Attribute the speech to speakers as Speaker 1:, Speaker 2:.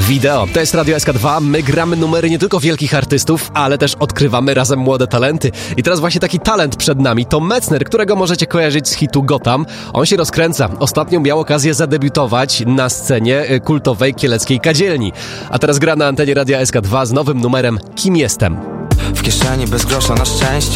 Speaker 1: Wideo. To jest Radio SK2. My gramy numery nie tylko wielkich artystów, ale też odkrywamy razem młode talenty. I teraz właśnie taki talent przed nami to Metzner, którego możecie kojarzyć z hitu Gotham. On się rozkręca. Ostatnio miał okazję zadebiutować na scenie kultowej kieleckiej kadzielni. A teraz gra na antenie Radia SK2 z nowym numerem Kim jestem.
Speaker 2: W kieszeni bez grosza na szczęście.